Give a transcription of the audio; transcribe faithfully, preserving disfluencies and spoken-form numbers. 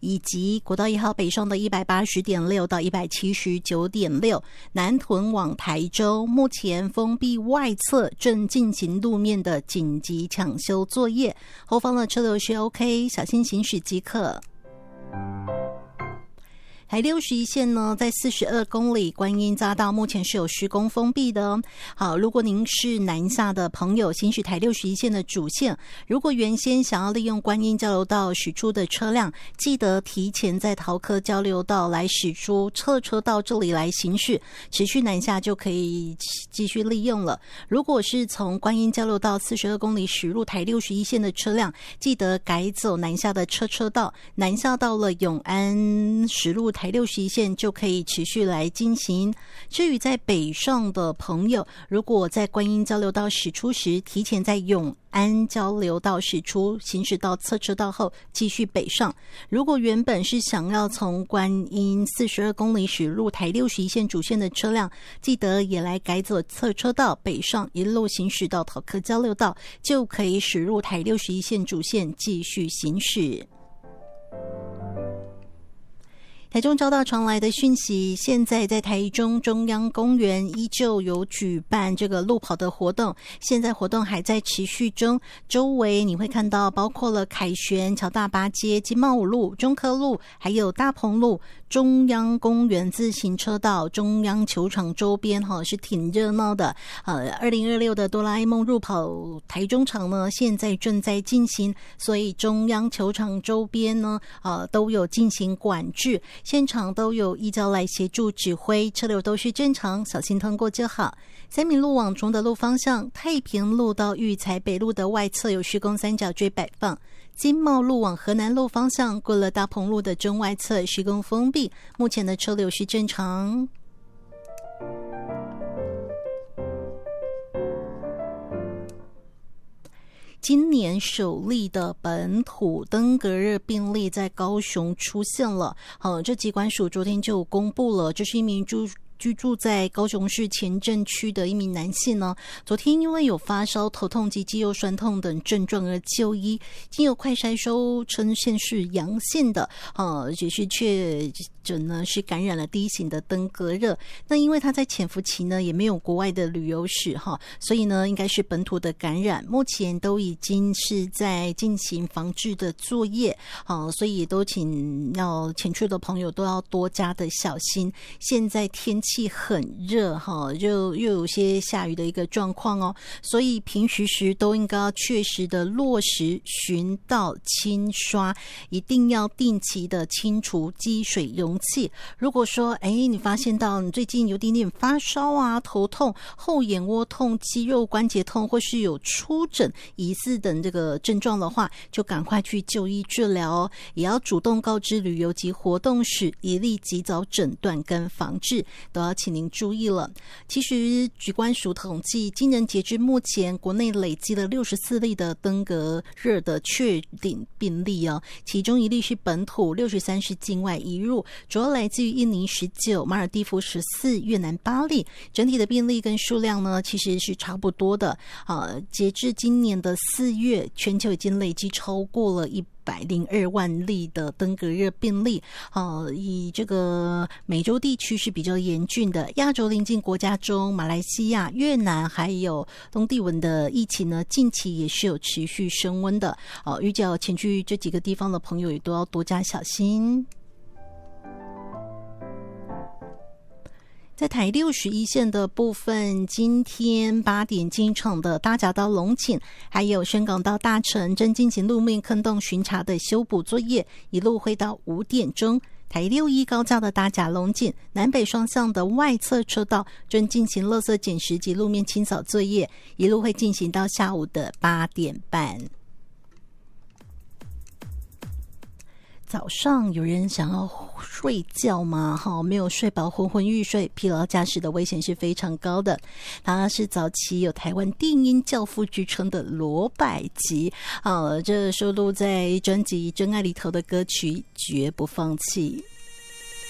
以及国道一号北上的一百八十点六到一百七十九点六，南屯往台州目前封闭外侧正进行路面的紧急抢修作业，后方的车流是 OK， 小心行驶即可。台六十一线呢，在四十二公里观音匝道目前是有施工封闭的哦。好，如果您是南下的朋友，行驶台六十一线的主线，如果原先想要利用观音交流道驶出的车辆，记得提前在桃科交流道来驶出，侧车道这里来行驶，持续南下就可以继续利用了。如果是从观音交流道四十二公里驶入台六十一线的车辆，记得改走南下的车车道，南下到了永安驶入台六十一线就可以持续来进行。至于在北上的朋友，如果在观音交流道驶出时，提前在永安交流道驶出，行驶到侧车道后继续北上。如果原本是想要从观音四十二公里驶入台六十一线主线的车辆，记得也来改走侧车道北上，一路行驶到桃科交流道，就可以驶入台六十一线主线继续行驶。台中交大传来的讯息，现在在台中中央公园依旧有举办这个路跑的活动，现在活动还在持续中。周围你会看到包括了凯旋、乔大八街、金茂路、中科路，还有大鹏路、中央公园自行车道、中央球场周边哈是挺热闹的。呃，二零二六的哆啦 A 梦路跑台中场呢，现在正在进行，所以中央球场周边呢，呃都有进行管制。现场都有义交来协助指挥，车流都是正常，小心通过就好。三民路往崇德路方向，太平路到育才北路的外侧有施工三角锥摆放。金茂路往河南路方向，过了大鹏路的中外侧施工封闭，目前的车流是正常。今年首例的本土登革热病例在高雄出现了。好，这疾管署昨天就公布了，这是一名住居住在高雄市前镇区的一名男性呢，昨天因为有发烧、头痛及肌肉酸痛等症状而就医，经由快筛收呈现是阳性的，呃，只是确诊呢是感染了第一型的登革热。那因为他在潜伏期呢也没有国外的旅游史哈，所以呢应该是本土的感染，目前都已经是在进行防治的作业，呃，所以都请要前去的朋友都要多加的小心。现在天气气很热哈，就又有些下雨的一个状况哦，所以平时时都应该要确实的落实巡道清刷，一定要定期的清除积水容器。如果说哎，你发现到你最近有点点发烧啊、头痛、后眼窝痛、肌肉关节痛，或是有出疹、疑似等这个症状的话，就赶快去就医治疗哦，也要主动告知旅游及活动史，以利及早诊断跟防治。都要请您注意了。其实疾管署统计，今年截至目前，国内累积了六十四例的登革热的确定病例哦，其中一例是本土，六十三是境外移入，主要来自于印尼十九、马尔地夫十四、越南八例。整体的病例跟数量呢，其实是差不多的。啊，截至今年的四月，全球已经累积超过了一。一百零二万例的登革热病例，呃，以这个美洲地区是比较严峻的，亚洲邻近国家中，马来西亚、越南还有东帝汶的疫情呢，近期也是有持续升温的。呃，预计要前去这几个地方的朋友也都要多加小心。在台六十一线的部分，今天八点进场的大甲到龙井，还有深港到大城正进行路面坑洞巡查的修补作业，一路会到五点钟。台六一高架的大甲龙井南北双向的外侧车道正进行垃圾捡拾及路面清扫作业，一路会进行到下午的八点半。早上有人想要睡觉吗？哈，没有睡饱，昏昏欲睡，疲劳驾驶的危险是非常高的。他是早期有台湾电音教父之称的罗百吉，啊，这收录在专辑《真爱》里头的歌曲《绝不放弃》。